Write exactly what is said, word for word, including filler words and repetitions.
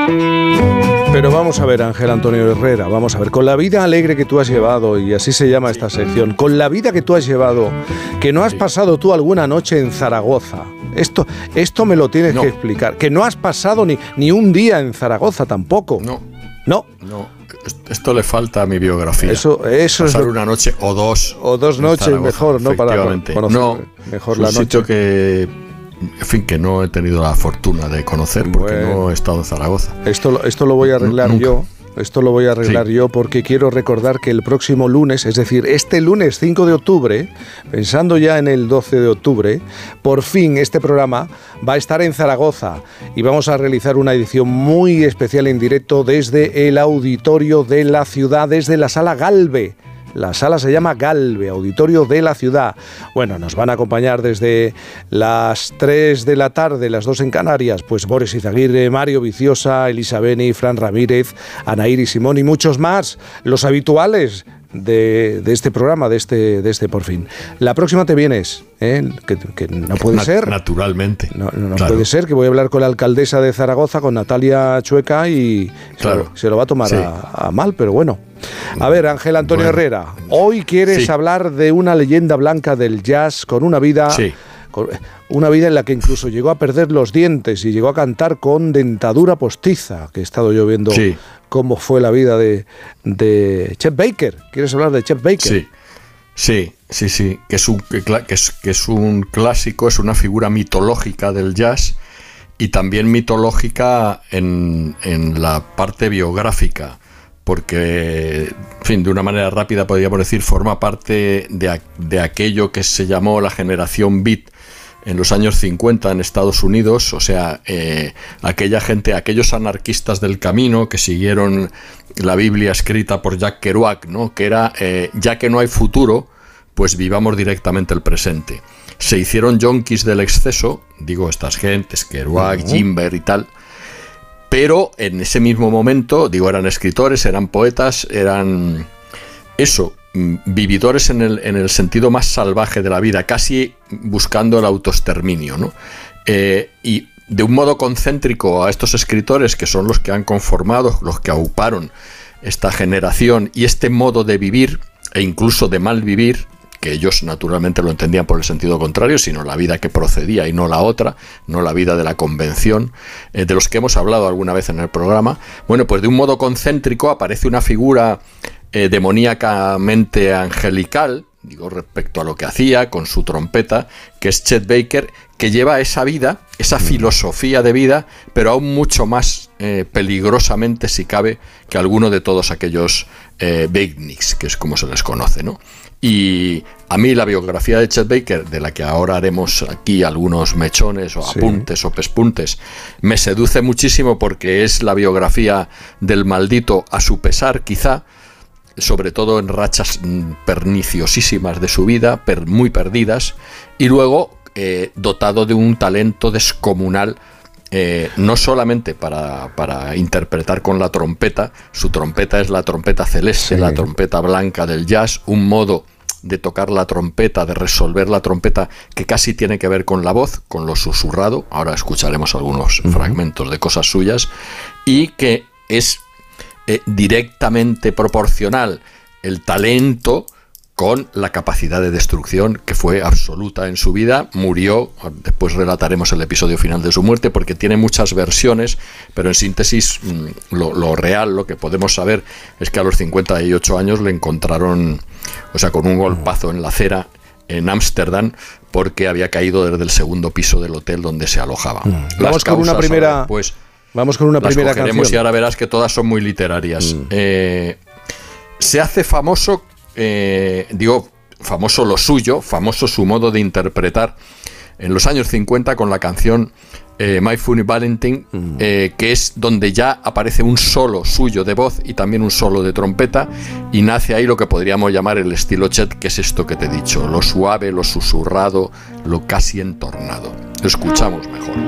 Pero vamos a ver, Ángel Antonio Herrera, vamos a ver, con la vida alegre que tú has llevado, y así se llama esta sección, con la vida que tú has llevado, que no has pasado tú alguna noche en Zaragoza, esto, esto me lo tienes no. que explicar, que no has pasado ni, ni un día en Zaragoza tampoco. No. No. No. Esto le falta a mi biografía. Eso, eso Pasar es lo... una noche o dos. O dos noches Zaragoza, mejor, ¿no? Para conocer no, mejor la noche. Un sitio que, en fin, que no he tenido la fortuna de conocer porque bueno, no he estado en Zaragoza. Esto, esto lo voy a arreglar Nunca. yo. Esto lo voy a arreglar sí. yo porque quiero recordar que el próximo lunes, es decir, este lunes cinco de octubre, pensando ya en el doce de octubre, por fin este programa va a estar en Zaragoza y vamos a realizar una edición muy especial en directo desde el auditorio de la ciudad, desde la sala Galve. La sala se llama Galve, Auditorio de la Ciudad. Bueno, nos van a acompañar desde las tres de la tarde, las dos en Canarias, pues Boris Izaguirre, Mario Viciosa, Elisa Beni, Fran Ramírez, Anaíri Simón y muchos más, los habituales de, de este programa, de este, de este Por Fin. La próxima te vienes, ¿eh? que, que no puede Na- ser. Naturalmente. No, no, no claro. puede ser, que voy a hablar con la alcaldesa de Zaragoza, con Natalia Chueca, y claro. se, lo, se lo va a tomar sí. a, a mal, pero bueno. A ver, Ángel Antonio bueno. Herrera, hoy quieres sí. hablar de una leyenda blanca del jazz con una vida... Sí. Con una vida en la que incluso llegó a perder los dientes y llegó a cantar con dentadura postiza, que he estado yo viendo sí. cómo fue la vida de, de Chet Baker. ¿Quieres hablar de Chet Baker? Sí, sí, sí, sí, que es un, que, que es, que es un clásico, es una figura mitológica del jazz y también mitológica en, en la parte biográfica. Porque, en fin, de una manera rápida podríamos decir, forma parte de, de aquello que se llamó la generación beat en los años cincuenta en Estados Unidos, o sea, eh, aquella gente, aquellos anarquistas del camino que siguieron la Biblia escrita por Jack Kerouac, ¿no? Que era, eh, ya que no hay futuro, pues vivamos directamente el presente. Se hicieron yonkis del exceso, digo, estas gentes, Kerouac, uh-huh. Jimber y tal. Pero en ese mismo momento, digo, eran escritores, eran poetas, eran eso, vividores en el, en el sentido más salvaje de la vida, casi buscando el autoexterminio, ¿no? Eh, y de un modo concéntrico a estos escritores, que son los que han conformado, los que auparon esta generación y este modo de vivir, e incluso de mal vivir, que ellos naturalmente lo entendían por el sentido contrario, sino la vida que procedía y no la otra, no la vida de la convención, eh, de los que hemos hablado alguna vez en el programa. Bueno, pues de un modo concéntrico aparece una figura eh, demoníacamente angelical, digo, respecto a lo que hacía con su trompeta, que es Chet Baker, que lleva esa vida, esa filosofía de vida, pero aún mucho más eh, peligrosamente, si cabe, que alguno de todos aquellos eh, beatniks, que es como se les conoce, ¿no? Y a mí la biografía de Chet Baker, de la que ahora haremos aquí algunos mechones o apuntes sí. o pespuntes, me seduce muchísimo porque es la biografía del maldito a su pesar, quizá, sobre todo en rachas perniciosísimas de su vida, per, muy perdidas, y luego eh, dotado de un talento descomunal, eh, no solamente para, para interpretar con la trompeta, su trompeta es la trompeta celeste, sí. la trompeta blanca del jazz, un modo de tocar la trompeta, de resolver la trompeta que casi tiene que ver con la voz, con lo susurrado, ahora escucharemos algunos uh-huh. fragmentos de cosas suyas, y que es eh, directamente proporcional el talento con la capacidad de destrucción que fue absoluta en su vida. Murió, después relataremos el episodio final de su muerte, porque tiene muchas versiones, pero en síntesis lo, lo real, lo que podemos saber es que a los cincuenta y ocho años le encontraron, o sea, con un golpazo en la acera en Ámsterdam, porque había caído desde el segundo piso del hotel donde se alojaba. Mm. Vamos con una primera, pues, vamos con una primera canción. Y ahora verás que todas son muy literarias. Mm. Eh, se hace famoso, eh, digo, famoso lo suyo, famoso su modo de interpretar en los años cincuenta con la canción eh, My Funny Valentine, mm. eh, que es donde ya aparece un solo suyo de voz y también un solo de trompeta, y nace ahí lo que podríamos llamar el estilo Chet, que es esto que te he dicho, lo suave, lo susurrado, lo casi entornado. Lo escuchamos mejor.